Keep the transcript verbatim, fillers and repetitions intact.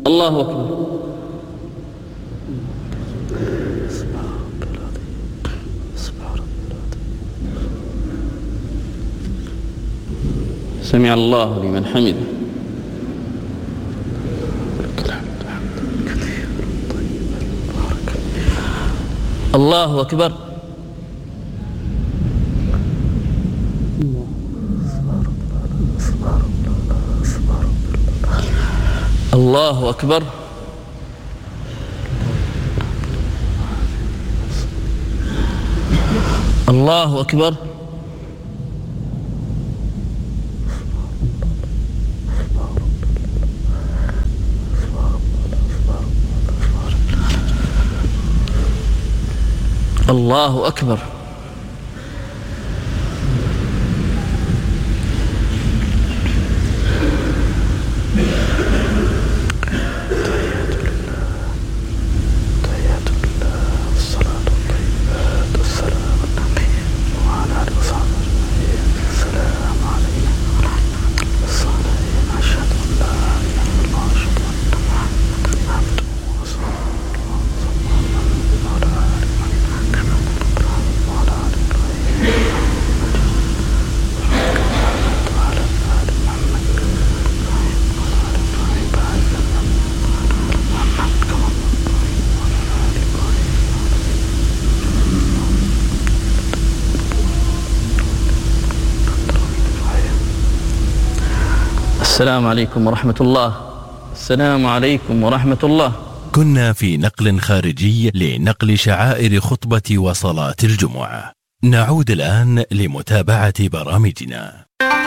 الله أكبر. سمع الله لمن حمده. الله أكبر. الله أكبر. الله أكبر. الله أكبر. السلام عليكم ورحمة الله. السلام عليكم ورحمة الله. كنا في نقل خارجي لنقل شعائر خطبة وصلاة الجمعة. نعود الآن لمتابعة برامجنا.